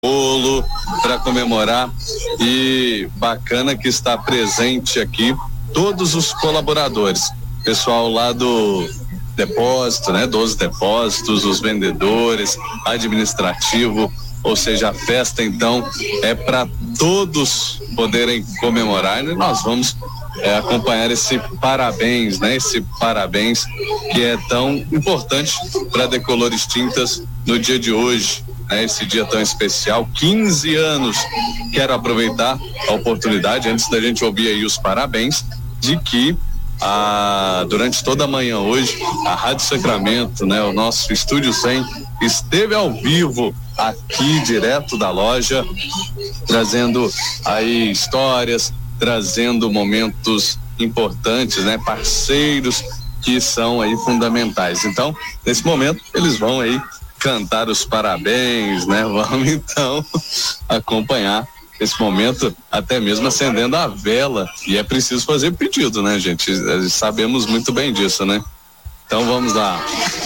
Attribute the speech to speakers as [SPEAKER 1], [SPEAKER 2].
[SPEAKER 1] bolo para comemorar, e bacana que está presente aqui todos os colaboradores, pessoal lá do depósito, né, dos depósitos, os vendedores, administrativo, ou seja, a festa então é para todos poderem comemorar, e nós vamos acompanhar esse parabéns, né? Esse parabéns que é tão importante para Decolores Tintas no dia de hoje, né? Esse dia tão especial, 15 anos. Quero aproveitar a oportunidade, antes da gente ouvir aí os parabéns, de que durante toda a manhã hoje, a Rádio Sacramento, né? O nosso Estúdio 100 esteve ao vivo aqui direto da loja, trazendo aí histórias, trazendo momentos importantes, né? Parceiros que são aí fundamentais. Então, nesse momento, eles vão aí cantar os parabéns, né? Vamos então acompanhar esse momento, até mesmo acendendo a vela, e é preciso fazer pedido, né, gente? Sabemos muito bem disso, né? Então vamos lá.